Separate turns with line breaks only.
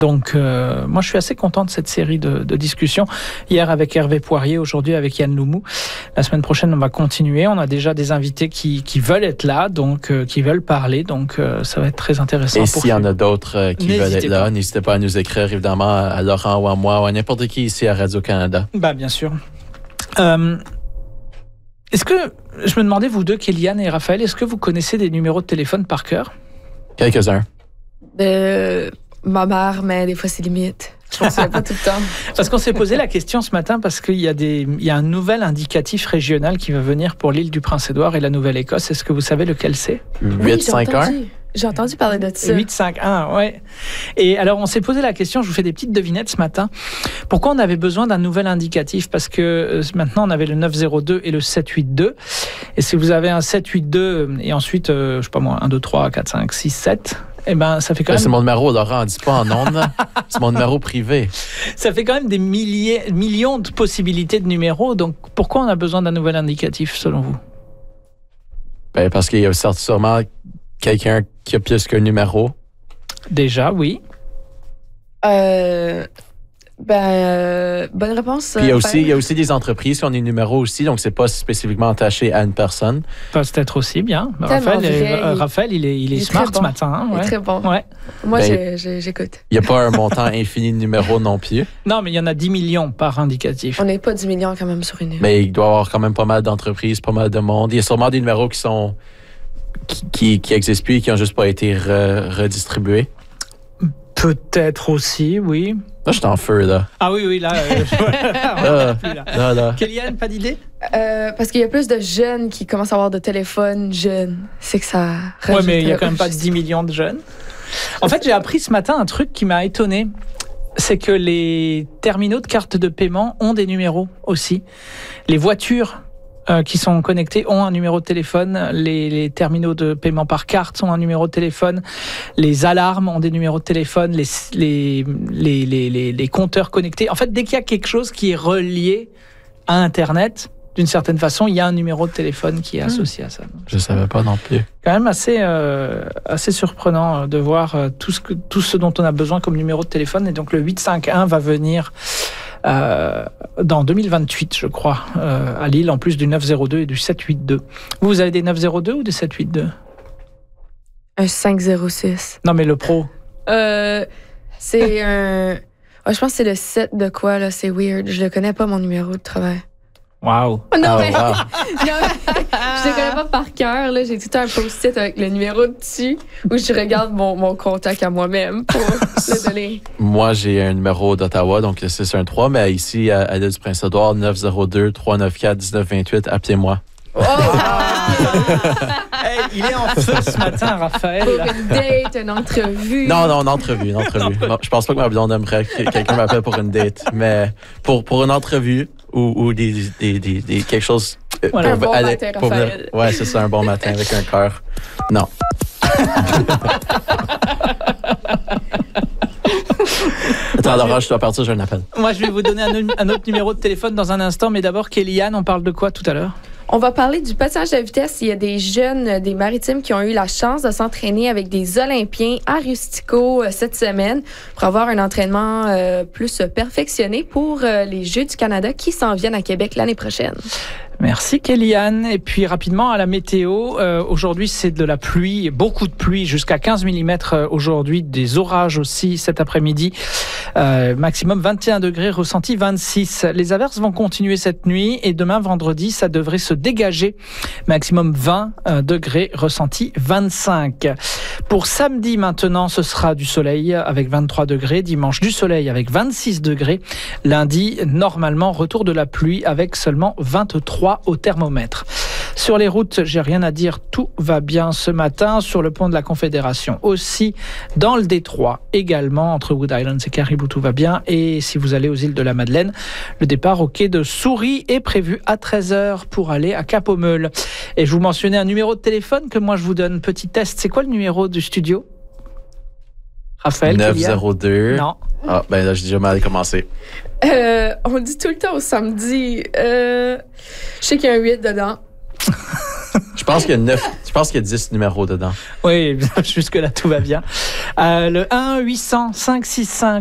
Donc, moi, je suis assez content de cette série de discussions. Hier avec Hervé Poirier, aujourd'hui avec Yann Loumou. La semaine prochaine, on va continuer. On a déjà des invités qui veulent être là, donc qui veulent parler. Donc, ça va être très intéressant.
Et s'il y en a d'autres qui veulent être là, n'hésitez pas à nous écrire, évidemment, à Laurent ou à moi ou à n'importe qui ici à Radio-Canada.
Bien sûr. Est-ce que, je me demandais, vous deux, Kéliane et Raphaël, est-ce que vous connaissez des numéros de téléphone par cœur?
Quelques-uns.
Ma mère, mais des fois, c'est limite. Je ne sais pas tout le temps.
Parce qu'on s'est posé la question ce matin parce qu'il y a un nouvel indicatif régional qui va venir pour l'île du Prince-Édouard et la Nouvelle-Écosse. Est-ce que vous savez lequel c'est?
851?
J'ai entendu parler de ça.
851, ouais. Et alors, on s'est posé la question, je vous fais des petites devinettes ce matin. Pourquoi on avait besoin d'un nouvel indicatif? Parce que maintenant, on avait le 902 et le 782. Et si vous avez un 782 et ensuite, je sais pas moi, 1, 2, 3, 4, 5, 6, 7... Eh ben, ça fait quand même...
C'est mon numéro, Laurent, dis pas en ondes. C'est mon numéro privé. Ça
fait quand même des millions de possibilités de numéros. Donc, pourquoi on a besoin d'un nouvel indicatif, selon vous?
Parce qu'il y a sûrement quelqu'un qui a plus qu'un numéro.
Déjà, oui.
Bonne réponse.
Puis il y a aussi des entreprises qui ont des numéros aussi, donc c'est pas spécifiquement attaché à une personne.
Peut-être aussi bien. Raphaël, il est smart ce matin. Hein,
il est très bon.
Ouais.
Moi, j'écoute.
Il n'y a pas un montant infini de numéros non plus.
Non, mais il y en a 10 millions par indicatif.
On n'est pas 10 millions quand même sur une.
Mais il doit y avoir quand même pas mal d'entreprises, pas mal de monde. Il y a sûrement des numéros qui existent plus et qui n'ont juste pas été redistribués.
Peut-être aussi, oui.
Là, je suis en feu, là.
Ah oui, là. Là. Kéliane, pas d'idée?
Parce qu'il y a plus de jeunes qui commencent à avoir de téléphones jeunes. C'est que ça...
Oui, mais il n'y a quand même pas 10 millions de jeunes. En fait, j'ai appris ce matin un truc qui m'a étonné. C'est que les terminaux de cartes de paiement ont des numéros aussi. Les voitures qui sont connectés ont un numéro de téléphone, les terminaux de paiement par carte ont un numéro de téléphone, les alarmes ont des numéros de téléphone, les compteurs connectés. En fait, dès qu'il y a quelque chose qui est relié à Internet, d'une certaine façon, il y a un numéro de téléphone qui est associé à ça. Donc,
je ne savais pas non plus.
Quand même assez surprenant de voir tout ce dont on a besoin comme numéro de téléphone. Et donc le 851 va venir dans 2028, je crois, à Lille, en plus du 902 et du 782. Vous avez des 902 ou des 782?
Un 506.
Non, mais le pro.
C'est un... je pense que c'est le 7 de quoi, là. C'est weird. Je le connais pas, mon numéro de travail.
Wow.
Non, mais... non, je le connais pas par cœur. Là. J'ai tout un post-it avec le numéro dessus où je regarde mon contact à moi-même pour le donner.
Moi, j'ai un numéro d'Ottawa, donc le 613, mais ici, à l'île du Prince-Édouard, 902-394-1928, appelez-moi.
Oh!
Hey, il est en feu ce matin, Raphaël.
Pour une date, une entrevue.
Non, une entrevue. Non, je pense pas que ma blonde aimerait que quelqu'un m'appelle pour une date, mais pour une entrevue ou quelque chose...
un bon matin, Raphaël.
Ouais, c'est ça, un bon matin avec un cœur. Non. Attends, Laurent, je dois partir, j'ai un appel.
Moi, je vais vous donner un autre numéro de téléphone dans un instant, mais d'abord, Kéliane, on parle de quoi tout à l'heure?
On va parler du patinage à vitesse. Il y a des jeunes des Maritimes qui ont eu la chance de s'entraîner avec des Olympiens à Rustico cette semaine pour avoir un entraînement plus perfectionné pour les Jeux du Canada qui s'en viennent à Québec l'année prochaine.
Merci Kéliane. Et puis rapidement à la météo, aujourd'hui c'est de la pluie, beaucoup de pluie, jusqu'à 15 mm aujourd'hui, des orages aussi cet après-midi, maximum 21 degrés, ressenti 26. Les averses vont continuer cette nuit et demain vendredi ça devrait se dégager, maximum 20 degrés, ressenti 25. Pour samedi maintenant ce sera du soleil avec 23 degrés, dimanche du soleil avec 26 degrés, lundi normalement retour de la pluie avec seulement 23 au thermomètre. Sur les routes, j'ai rien à dire, tout va bien ce matin. Sur le pont de la Confédération aussi, dans le Détroit également, entre Wood Island et Caribou, tout va bien. Et si vous allez aux îles de la Madeleine, le départ au quai de Souris est prévu à 13h pour aller à Cap-aux-Meules. Et je vous mentionnais un numéro de téléphone que moi je vous donne, petit test. C'est quoi le numéro du studio? Raphaël,
902.
Non.
Ah, ben là, j'ai déjà mal commencé.
On dit tout le temps au samedi. Je sais qu'il y a un 8 dedans.
Je pense qu'il y a 10 numéros dedans.
Oui, jusque-là, tout va bien. Le 1-800-565